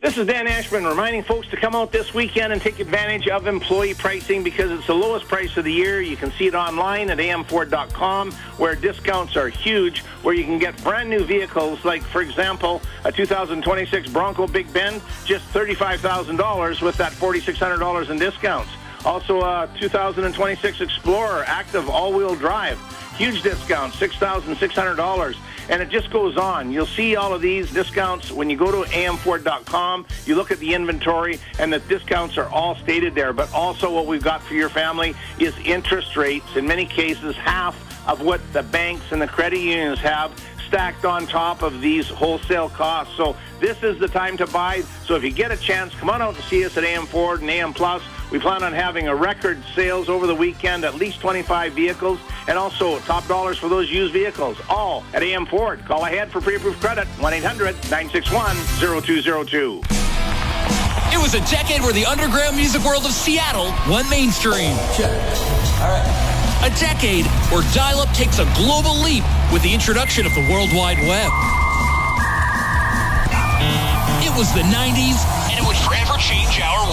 This is Dan Ashburn reminding folks to come out this weekend and take advantage of employee pricing because it's the lowest price of the year. You can see it online at amford.com where discounts are huge, where you can get brand new vehicles like, for example, a 2026 Bronco Big Bend, just $35,000 with that $4,600 in discounts. Also a 2026 Explorer Active all-wheel drive, huge discount, $6,600. And it just goes on. You'll see all of these discounts when you go to amford.com. You look at the inventory, and the discounts are all stated there. But also what we've got for your family is interest rates, in many cases half of what the banks and the credit unions have stacked on top of these wholesale costs. So this is the time to buy. So if you get a chance, come on out and see us at AM Ford and AM Plus. We plan on having a record sales over the weekend, at least 25 vehicles, and also top dollars for those used vehicles, all at AM Ford. Call ahead for pre-approved credit, 1-800-961-0202. It was a decade where the underground music world of Seattle went mainstream. Check. All right. A decade where dial-up takes a global leap with the introduction of the World Wide Web. It was the 90s, and it would forever change our world.